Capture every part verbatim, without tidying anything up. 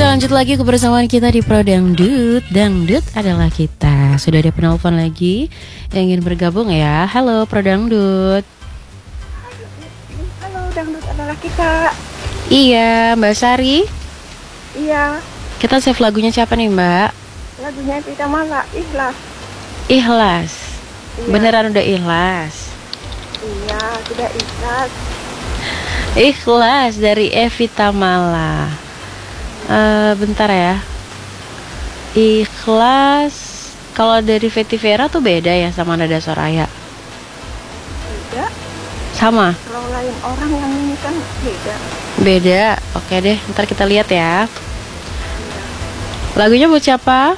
lanjut lagi kebersamaan kita di Pro Dangdut. Dangdut adalah kita. Sudah ada penelpon lagi yang ingin bergabung ya. Halo Pro Dangdut. Halo, Dangdut adalah kita. Iya, Mbak Sari. Iya. Kita save lagunya siapa nih, Mbak? Lagunya Evita Mala, Ikhlas. Ikhlas. Iya. Beneran udah ikhlas? Iya, sudah ikhlas. Ikhlas dari Evita Mala. Uh, bentar ya. Ikhlas. Kalau dari Veti Vera tuh beda ya sama Nada Soraya? Beda. Sama? Kalau lain orang yang ini kan beda. Beda. Oke deh, ntar kita lihat ya. Lagunya buat siapa?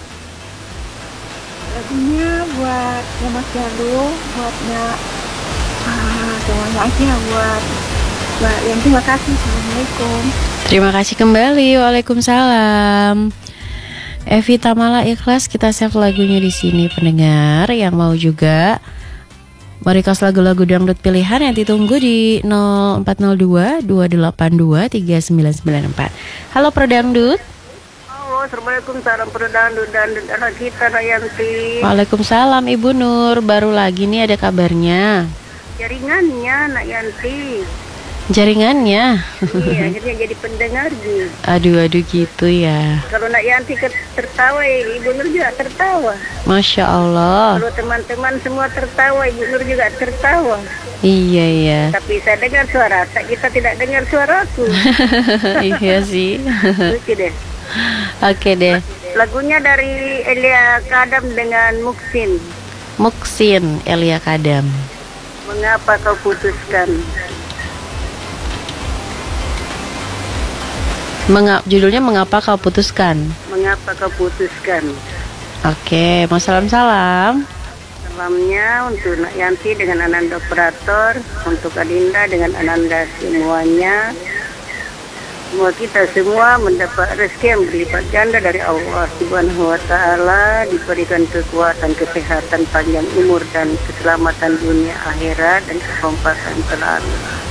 Lagunya buat ya Mas Jalu, buatnya ah, semuanya aja buat Mbak yang terima kasih. Assalamualaikum. Terima kasih kembali. Waalaikumsalam. Evita Mala Ikhlas, kita save lagunya di sini pendengar yang mau juga merequest lagu-lagu dangdut pilihan yang ditunggu di nol empat nol dua dua delapan dua tiga sembilan sembilan empat. Halo Pro Dangdut. Halo, assalamualaikum, salam Pro Dangdut, Dangdut anak kita Nayanti. Waalaikumsalam Ibu Nur. Baru lagi nih ada kabarnya. Jaringannya Nak Yanti. Jaringannya. Iya, akhirnya jadi pendengar gitu. Aduh aduh gitu ya. Kalau Nak Yanti tertawa, Ibu Nur juga tertawa. Masya Allah. Kalau teman-teman semua tertawa, Ibu Nur juga tertawa. Iya iya. Tapi saya dengar suara, tak kita tidak dengar suaraku. Iya sih. Oke deh. Oke deh. Lagunya dari Elia Kadam dengan Muksin. Muksin, Elia Kadam. Mengapa kau putuskan? Menga- judulnya Mengapa Kau Putuskan. Mengapa kau putuskan? Oke, mau salam-salam. Salamnya untuk Nak Yanti dengan Ananda Operator, untuk Adinda dengan Ananda semuanya. Semua kita semua mendapat rezeki yang berlipat ganda dari Allah Subhanahu wa Ta'ala, diberikan kekuatan, kesehatan, panjang umur dan keselamatan dunia akhirat dan kekompakan selalu.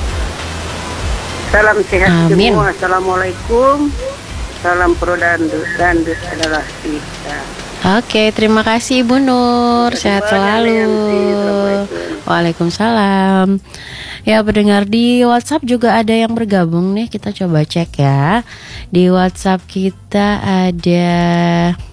Salam sehat Amin. semua. Assalamualaikum. Salam Pro Dangdut. Dangdut adalah kita. Oke, terima kasih Ibu Nur. Sehat selalu. Waalaikumsalam. Ya, pendengar di WhatsApp juga ada yang bergabung nih. Kita coba cek ya. Di WhatsApp kita ada